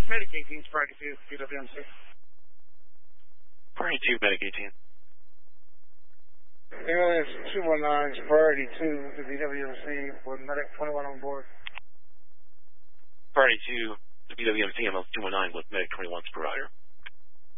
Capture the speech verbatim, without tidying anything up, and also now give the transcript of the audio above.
Medic eighteen, Priority two, P W M C. Priority two, Medic eighteen. Ambulance two one nine, Priority two to B W M C with Medic twenty-one on board. Priority two to B W M C, ambulance two one nine with Medic twenty-one, provider.